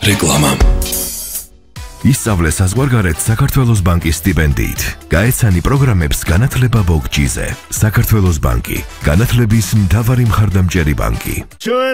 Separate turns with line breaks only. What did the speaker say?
რეკლამა. ისწავლე საზღვარგარეთ საქართველოს ბანკის სტიპენდიით. გაეცანი პროგრამებს განათლება ბოგჯიზე. საქართველოს ბანკი, განათლების მთავარი მხარდამჭერი ბანკი.